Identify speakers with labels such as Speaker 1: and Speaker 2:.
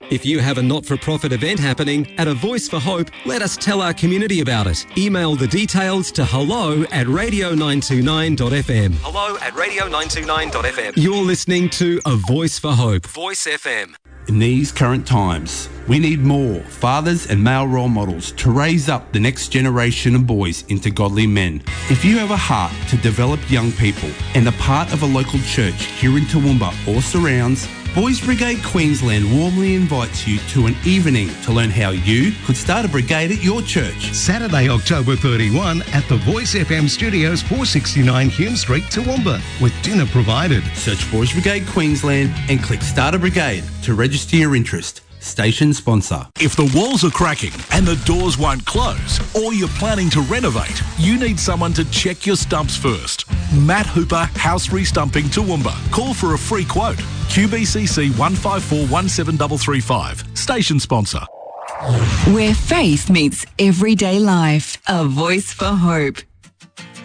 Speaker 1: If you have a not-for-profit event happening at A Voice for Hope, let us tell our community about it. Email the details to hello@radio929.fm. hello@radio929.fm. You're listening to A Voice for Hope. Voice FM.
Speaker 2: In these current times, we need more fathers and male role models to raise up the next generation of boys into godly men. If you have a heart to develop young people and are part of a local church here in Toowoomba or surrounds, Boys Brigade Queensland warmly invites you to an evening to learn how you could start a brigade at your church.
Speaker 3: Saturday, October 31 at the Voice FM Studios, 469 Hume Street, Toowoomba, with dinner provided.
Speaker 2: Search Boys Brigade Queensland and click Start a Brigade to register your interest. Station sponsor.
Speaker 4: If the walls are cracking and the doors won't close, or you're planning to renovate, you need someone to check your stumps first. Matt Hooper, House Restumping Toowoomba. Call for a free quote. QBCC 154-17335. Station sponsor.
Speaker 5: Where faith meets everyday life. A Voice for Hope.